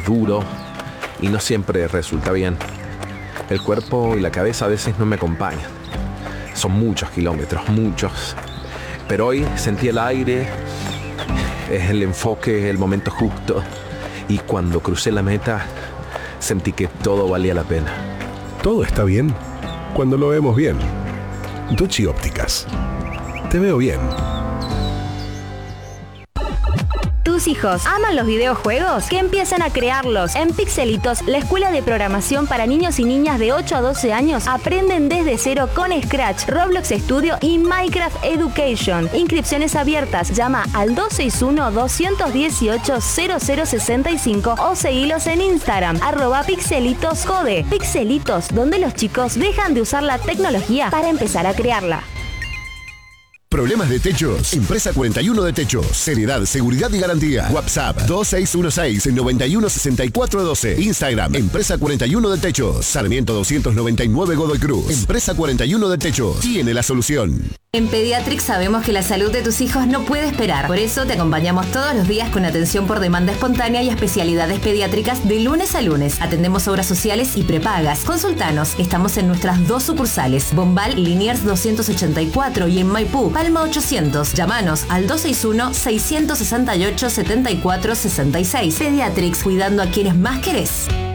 es duro y no siempre resulta bien. El cuerpo y la cabeza a veces no me acompañan. Son muchos kilómetros, muchos. Pero hoy sentí el aire, es el enfoque, el momento justo. Y cuando crucé la meta, sentí que todo valía la pena. Todo está bien cuando lo vemos bien. Ducci Ópticas. Te veo bien. ¿Tus hijos aman los videojuegos? Que empiecen a crearlos. En Pixelitos, la escuela de programación para niños y niñas de 8 a 12 años aprenden desde cero con Scratch, Roblox Studio y Minecraft Education. Inscripciones abiertas. Llama al 261-218-0065 o seguilos en Instagram, @pixelitoscode. Pixelitos, donde los chicos dejan de usar la tecnología para empezar a crearla. ¿Problemas de techos? Empresa 41 de Techos. Seriedad, seguridad y garantía. WhatsApp 2616-916412. Instagram, Empresa 41 de Techos. Sarmiento 299 Godoy Cruz. Empresa 41 de Techos. Tiene la solución. En Pediatrics sabemos que la salud de tus hijos no puede esperar. Por eso te acompañamos todos los días con atención por demanda espontánea y especialidades pediátricas de lunes a lunes. Atendemos obras sociales y prepagas. Consultanos. Estamos en nuestras 2 sucursales. Bombal, Liniers 284 y en Maipú, Palma 800. Llámanos al 261-668-7466. Pediatrics, cuidando a quienes más querés.